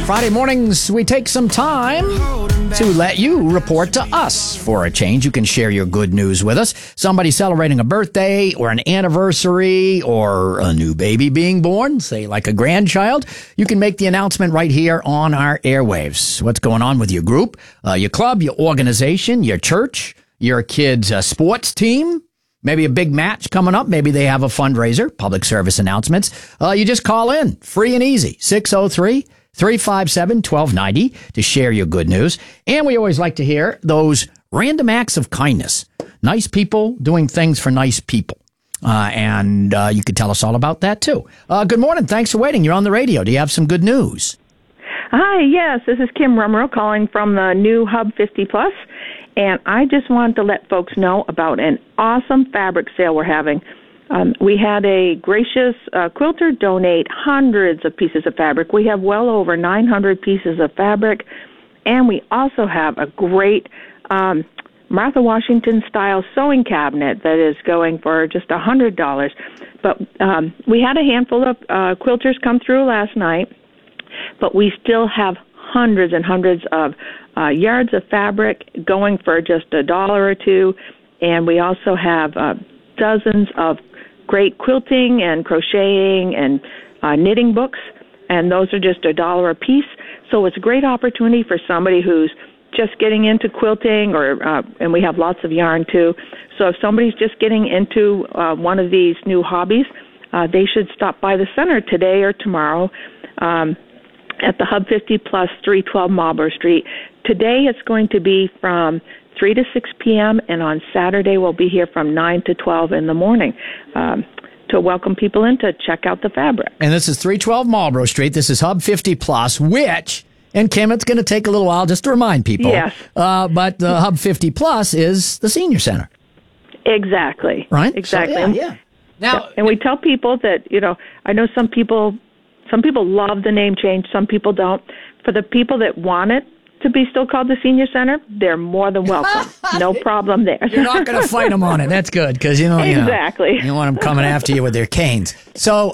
Friday mornings, we take some time to let you report to us. For a change, you can share your good news with us. Somebody celebrating a birthday or an anniversary or a new baby being born, say like a grandchild. You can make the announcement right here on our airwaves. What's going on with your group, your club, your organization, your church, your kids' sports team? Maybe a big match coming up. Maybe they have a fundraiser, public service announcements. You just call in, free and easy, 603-357-1290 to share your good news. And we always like to hear those random acts of kindness. Nice people doing things for nice people. And you could tell us all about that, too. Good morning. Thanks for waiting. You're on the radio. Do you have some good news? Hi, yes. This is Kim Rummer calling from the new Hub 50 Plus. And I just wanted to let folks know about an awesome fabric sale we're having. We had a gracious quilter donate hundreds of pieces of fabric. We have well over 900 pieces of fabric. And we also have a great Martha Washington-style sewing cabinet that is going for just $100. But we had a handful of quilters come through last night, but we still have hundreds and hundreds of yards of fabric going for just $1 or $2, and we also have dozens of great quilting and crocheting and knitting books, and those are just $1 a piece. So it's a great opportunity for somebody who's just getting into quilting, and we have lots of yarn too. So if somebody's just getting into one of these new hobbies, they should stop by the center today or tomorrow at the Hub 50 Plus 312 Marlborough Street. Today it's going to be from 3 to 6 p.m., and on Saturday we'll be here from 9 to 12 in the morning to welcome people in to check out the fabric. And this is 312 Marlborough Street. This is Hub 50 Plus, which, and Kim, it's going to take a little while just to remind people. Yes. But the Hub 50 Plus is the senior center. Exactly. Right? Exactly. So, yeah. Now, and we tell people that, I know some people love the name change, some people don't. For the people that want it to be still called the Senior Center, they're more than welcome. No problem there. You're not going to fight them on it. That's good, because, exactly. You don't want them coming after you with their canes. So,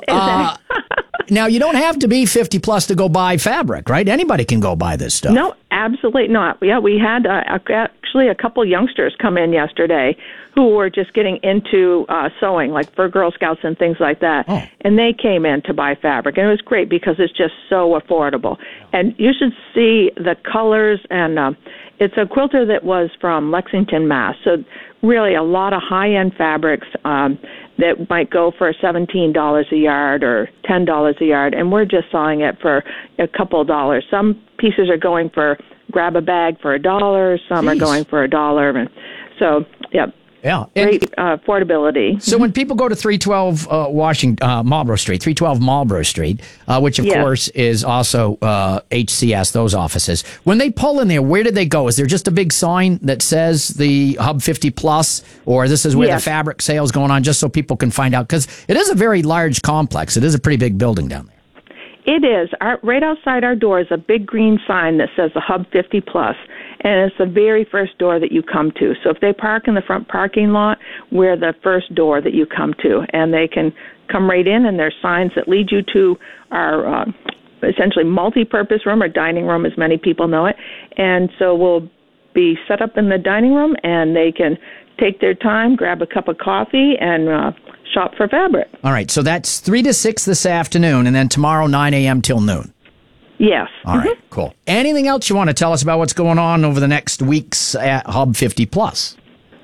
now you don't have to be 50 plus to go buy fabric, right? Anybody can go buy this stuff. No, absolutely not. Yeah, we had actually a couple youngsters come in yesterday who were just getting into sewing, like for Girl Scouts and things like that. Oh. And they came in to buy fabric. And it was great because it's just so affordable. And you should see the colors. And it's a quilter that was from Lexington, Mass. So really a lot of high-end fabrics that might go for $17 a yard or $10 a yard. And we're just selling it for a couple of dollars. Some pieces are going for grab a bag for $1. Some are going for $1. And so, yeah. Yeah. Great affordability. So when people go to 312 Marlborough Street, 312 Marlborough Street, which of course is also HCS, those offices, when they pull in there, where do they go? Is there just a big sign that says the Hub 50 Plus, or this is where the fabric sale's going on, just so people can find out? Because it is a very large complex. It is a pretty big building down there. It is. Right outside our door is a big green sign that says the Hub 50 Plus, and it's the very first door that you come to. So if they park in the front parking lot, we're the first door that you come to, and they can come right in, and there's signs that lead you to our essentially multi-purpose room or dining room, as many people know it. And so we'll be set up in the dining room, and they can take their time, grab a cup of coffee, and shop for fabric. All right, so that's 3 to 6 this afternoon, and then tomorrow 9 a.m. till noon. Yes. All right, cool. Anything else you want to tell us about what's going on over the next weeks at Hub 50 Plus?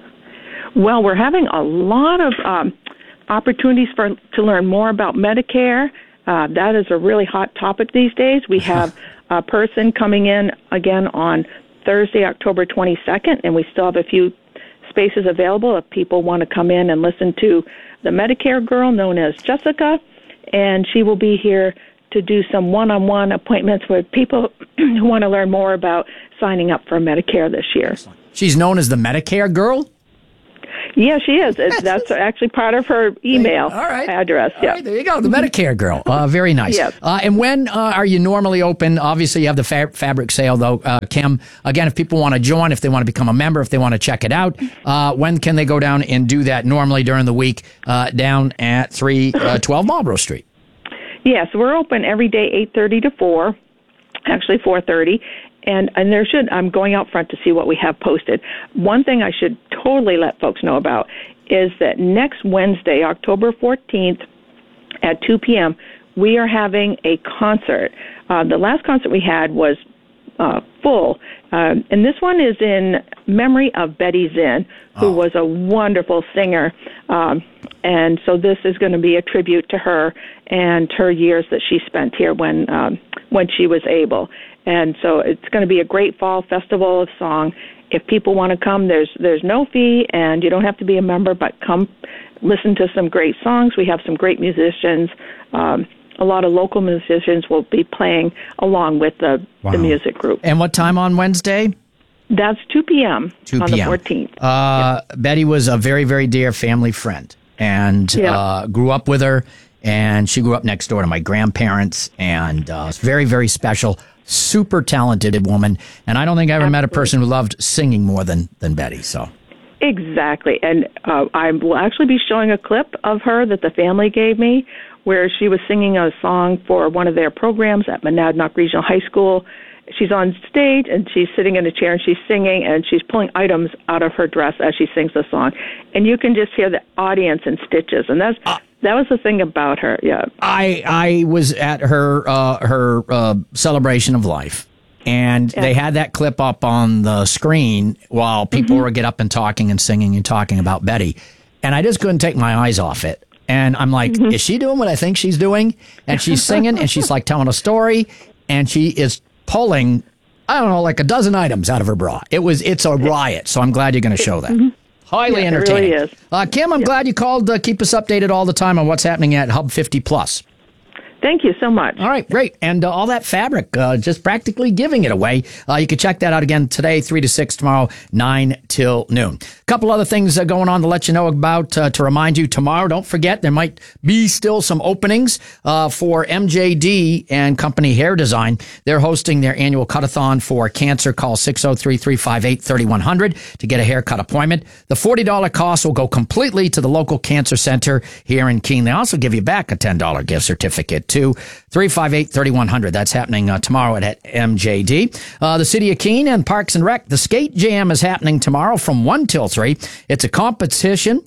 Well, we're having a lot of opportunities to learn more about Medicare. That is a really hot topic these days. We have a person coming in again on Thursday, October 22nd, and we still have a few spaces available if people want to come in and listen to the Medicare girl known as Jessica, and she will be here to do some one-on-one appointments with people who want to learn more about signing up for Medicare this year. She's known as the Medicare girl? Yeah, she is. That's actually part of her email address. All right, there you go, the Medicare girl. Very nice. Yes. And when are you normally open? Obviously, you have the fabric sale, though, Kim. Again, if people want to join, if they want to become a member, if they want to check it out, when can they go down and do that normally during the week down at 312 Marlborough Street? Yes, we're open every day, 8:30 to 4. actually 4:30. And I'm going out front to see what we have posted. One thing I should totally let folks know about is that next Wednesday, October 14th at 2 p.m., we are having a concert. The last concert we had was full, and this one is in memory of Betty Zinn, who was a wonderful singer, and so this is going to be a tribute to her and her years that she spent here when she was able. And so it's going to be a great fall festival of song. If people want to come, there's no fee, and you don't have to be a member, but come listen to some great songs. We have some great musicians. A lot of local musicians will be playing along with the music group. And what time on Wednesday? That's 2 p.m. on the 14th. Betty was a very, very dear family friend, and grew up with her, and she grew up next door to my grandparents, and very, very special, super talented woman. And I don't think I ever met a person who loved singing more than Betty. So. Exactly. And I will actually be showing a clip of her that the family gave me, where she was singing a song for one of their programs at Monadnock Regional High School. She's on stage, and she's sitting in a chair, and she's singing, and she's pulling items out of her dress as she sings the song. And you can just hear the audience in stitches. And that was the thing about her, yeah. I was at her celebration of life, and they had that clip up on the screen while people were get up and talking and singing and talking about Betty. And I just couldn't take my eyes off it. And I'm like, is she doing what I think she's doing? And she's singing, and she's like telling a story, and she is pulling, I don't know, like a dozen items out of her bra. It's a riot. So I'm glad you're going to show that. Highly entertaining. It really is. Kim, I'm glad you called. Keep us updated all the time on what's happening at Hub 50 Plus. Thank you so much. All right, great. And all that fabric, just practically giving it away. You can check that out again today, 3 to 6, tomorrow, 9 till noon. A couple other things going on to let you know about, to remind you tomorrow. Don't forget, there might be still some openings for MJD and Company Hair Design. They're hosting their annual cut-a-thon for cancer. Call 603-358-3100 to get a haircut appointment. The $40 cost will go completely to the local cancer center here in Keene. They also give you back a $10 gift certificate to 358-3100. That's happening tomorrow at MJD. The City of Keene and Parks and Rec. The Skate Jam is happening tomorrow from 1 till 3. It's a competition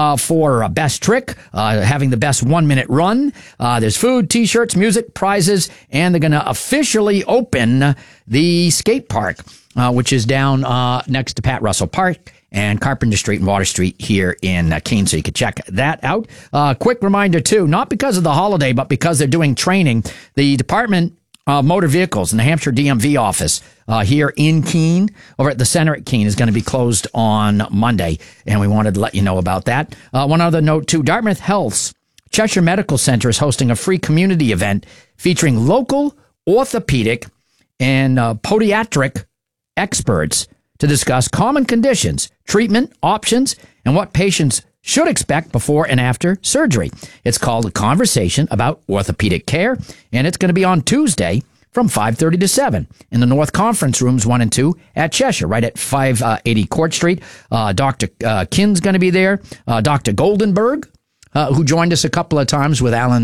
for best trick, having the best 1-minute run. There's food, T-shirts, music, prizes, and they're going to officially open the skate park, which is down next to Pat Russell Park and Carpenter Street and Water Street here in Keene, so you can check that out. Quick reminder, too, not because of the holiday, but because they're doing training, the Department of Motor Vehicles in the Hampshire DMV office here in Keene, over at the center at Keene, is going to be closed on Monday, and we wanted to let you know about that. One other note, too, Dartmouth Health's Cheshire Medical Center is hosting a free community event featuring local orthopedic and podiatric experts to discuss common conditions, treatment options, and what patients should expect before and after surgery. It's called A Conversation About Orthopedic Care, and it's going to be on Tuesday from 5:30 to 7 in the North Conference Rooms 1 and 2 at Cheshire, right at 580 Court Street. Dr. Kin's going to be there. Dr. Goldenberg, who joined us a couple of times with Alan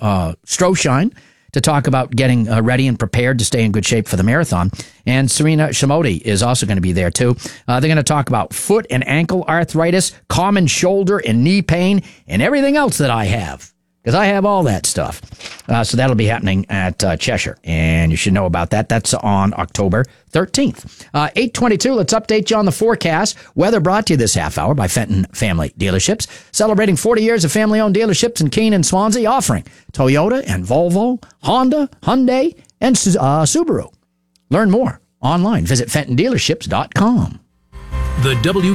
Stroshine, to talk about getting ready and prepared to stay in good shape for the marathon. And Serena Shimodi is also going to be there, too. They're going to talk about foot and ankle arthritis, common shoulder and knee pain, and everything else that I have, because I have all that stuff. So that'll be happening at Cheshire, and you should know about that. That's on October 13th. 8:22, let's update you on the forecast. Weather brought to you this half hour by Fenton Family Dealerships, celebrating 40 years of family-owned dealerships in Keene and Swansea, offering Toyota and Volvo, Honda, Hyundai, and Subaru. Learn more online. Visit FentonDealerships.com. The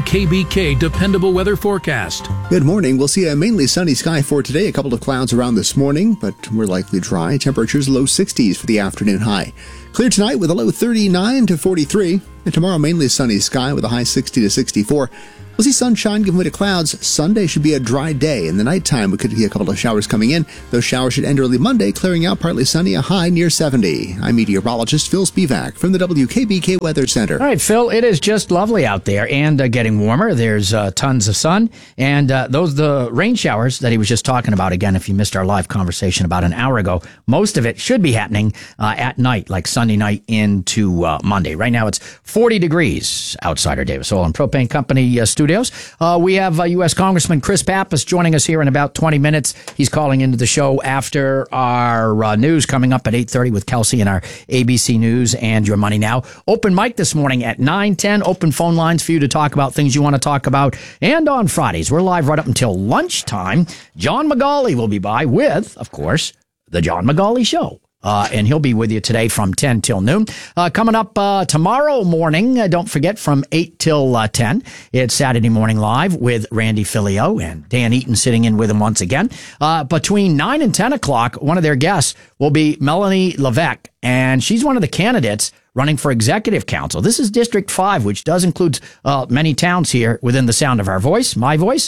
WKBK Dependable Weather Forecast. Good morning. We'll see a mainly sunny sky for today. A couple of clouds around this morning, but we're likely dry. Temperatures low 60s for the afternoon high. Clear tonight with a low 39 to 43. And tomorrow mainly sunny sky with a high 60 to 64. We'll see sunshine give way to clouds. Sunday should be a dry day. In the nighttime, we could see a couple of showers coming in. Those showers should end early Monday, clearing out partly sunny, a high near 70. I'm meteorologist Phil Spivak from the WKBK Weather Center. All right, Phil, it is just lovely out there and getting warmer. There's tons of sun. And the rain showers that he was just talking about, again, if you missed our live conversation about an hour ago, most of it should be happening at night, like Sunday night into Monday. Right now, it's 40 degrees outside our Davis Oil and Propane Company studios. We have U.S. Congressman Chris Pappas joining us here in about 20 minutes. He's calling into the show after our news coming up at 8:30 with Kelsey and our ABC News and Your Money Now. Open mic this morning at 9:10. Open phone lines for you to talk about things you want to talk about. And on Fridays, we're live right up until lunchtime. John McGauley will be by with, of course, The John McGauley Show. And he'll be with you today from 10 till noon. Coming up tomorrow morning, don't forget, from 8 till 10, it's Saturday Morning Live with Randy Filio and Dan Eaton sitting in with him once again. Between 9 and 10 o'clock, one of their guests will be Melanie Levesque, and she's one of the candidates running for executive council. This is District 5, which does include many towns here within the sound of our voice, my voice.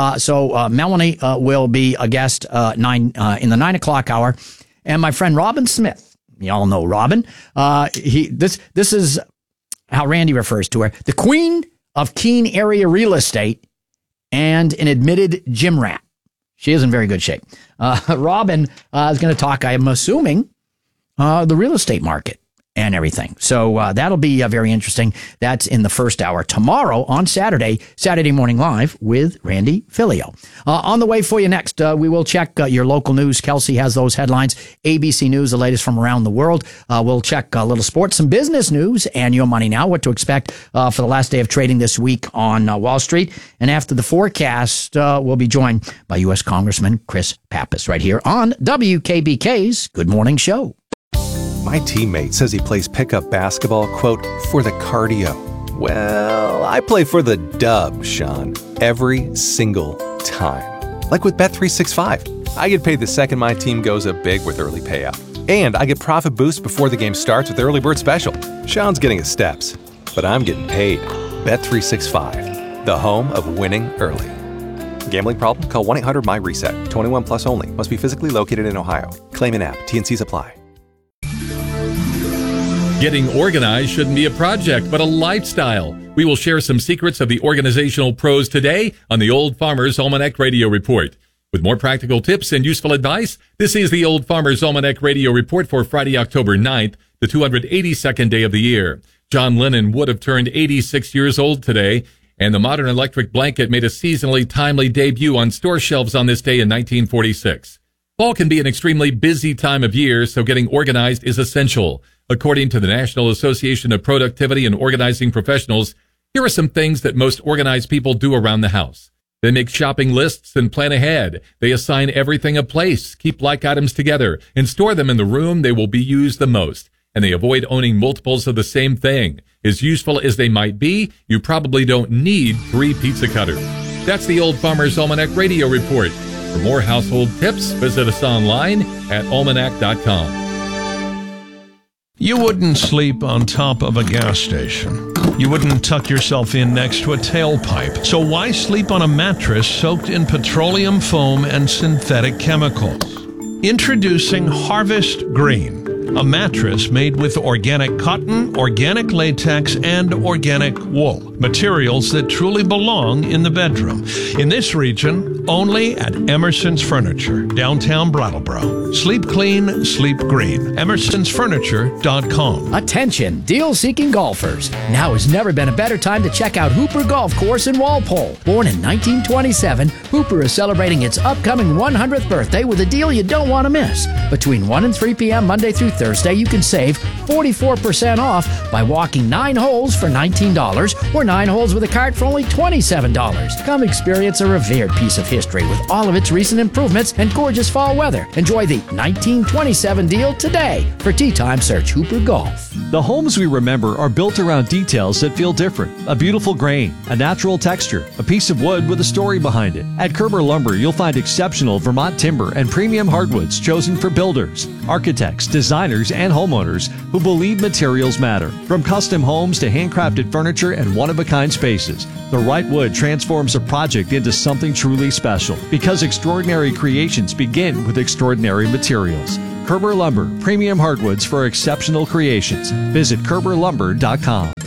So Melanie will be a guest in the 9 o'clock hour. And my friend Robin Smith, you all know Robin. This is how Randy refers to her, the queen of Keene area real estate and an admitted gym rat. She is in very good shape. Robin is going to talk, I'm assuming, the real estate market and everything. So that'll be very interesting. That's in the first hour. Tomorrow on Saturday Morning Live with Randy Filio. On the way for you next, we will check your local news. Kelsey has those headlines. ABC News, the latest from around the world. We'll check a little sports, some business news, and Your Money Now, what to expect for the last day of trading this week on Wall Street. And after the forecast, we'll be joined by U.S. Congressman Chris Pappas right here on WKBK's Good Morning Show. My teammate says he plays pickup basketball, quote, for the cardio. Well, I play for the dub, Sean, every single time. Like with Bet365. I get paid the second my team goes up big with early payout. And I get profit boosts before the game starts with Early Bird Special. Sean's getting his steps, but I'm getting paid. Bet365, the home of winning early. Gambling problem? Call 1-800-MY-RESET. 21 plus only. Must be physically located in Ohio. Claim an app. T&Cs apply. Getting organized shouldn't be a project, but a lifestyle. We will share some secrets of the organizational pros today on the Old Farmer's Almanac Radio Report. With more practical tips and useful advice, this is the Old Farmer's Almanac Radio Report for Friday, October 9th, the 282nd day of the year. John Lennon would have turned 86 years old today, and the modern electric blanket made a seasonally timely debut on store shelves on this day in 1946. Fall can be an extremely busy time of year, so getting organized is essential. According to the National Association of Productivity and Organizing Professionals, here are some things that most organized people do around the house. They make shopping lists and plan ahead. They assign everything a place, keep like items together, and store them in the room they will be used the most. And they avoid owning multiples of the same thing. As useful as they might be, you probably don't need 3 pizza cutters. That's the Old Farmer's Almanac Radio Report. For more household tips, visit us online at almanac.com. You wouldn't sleep on top of a gas station. You wouldn't tuck yourself in next to a tailpipe. So why sleep on a mattress soaked in petroleum foam and synthetic chemicals? Introducing Harvest Green, a mattress made with organic cotton, organic latex, and organic wool, materials that truly belong in the bedroom. In this region, only at Emerson's Furniture, downtown Brattleboro. Sleep clean, sleep green. Emerson'sFurniture.com. Attention, deal-seeking golfers. Now has never been a better time to check out Hooper Golf Course in Walpole. Born in 1927, Hooper is celebrating its upcoming 100th birthday with a deal you don't want to miss. Between 1 and 3 p.m. Monday through Thursday, you can save 44% off by walking 9 holes for $19 or 9 holes with a cart for only $27. Come experience a revered piece of history with all of its recent improvements and gorgeous fall weather. Enjoy the 1927 deal today. For tee time, search Hooper Golf. The homes we remember are built around details that feel different. A beautiful grain, a natural texture, a piece of wood with a story behind it. At Kerber Lumber, you'll find exceptional Vermont timber and premium hardwoods chosen for builders, architects, designers, designers and homeowners who believe materials matter. From custom homes to handcrafted furniture and one-of-a-kind spaces, the right wood transforms a project into something truly special, because extraordinary creations begin with extraordinary materials. Kerber Lumber, premium hardwoods for exceptional creations. Visit KerberLumber.com.